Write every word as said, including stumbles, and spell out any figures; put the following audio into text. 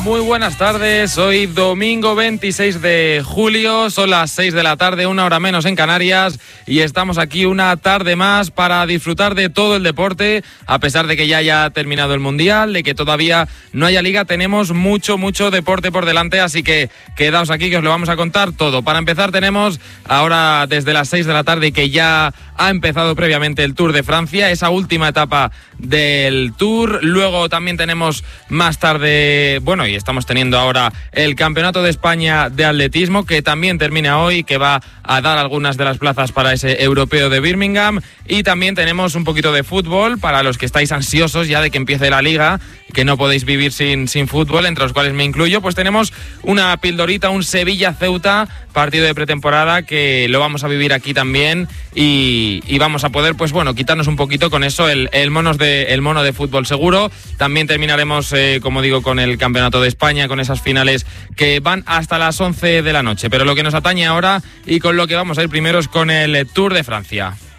Muy buenas tardes, hoy domingo veintiséis de julio, son las seis de la tarde, una hora menos en Canarias, y estamos aquí una tarde más para disfrutar de todo el deporte. A pesar de que ya haya terminado el Mundial, de que todavía no haya liga, tenemos mucho, mucho deporte por delante, así que quedaos aquí que os lo vamos a contar todo. Para empezar tenemos ahora desde las seis de la tarde que ya ha empezado previamente el Tour de Francia, esa última etapa del Tour. Luego también tenemos más tarde, bueno, y estamos teniendo ahora el Campeonato de España de Atletismo, que también termina hoy, que va a dar algunas de las plazas para ese europeo de Birmingham. Y también tenemos un poquito de fútbol para los que estáis ansiosos ya de que empiece la liga, que no podéis vivir sin, sin fútbol, entre los cuales me incluyo. Pues tenemos una pildorita, un Sevilla-Ceuta, partido de pretemporada, que lo vamos a vivir aquí también, y, y vamos a poder, pues bueno, quitarnos un poquito con eso el, el, monos de, el mono de fútbol seguro. También terminaremos, eh, como digo, con el Campeonato de España, con esas finales que van hasta las once de la noche. Pero lo que nos atañe ahora y con lo que vamos a ir primero es con el Tour de Francia.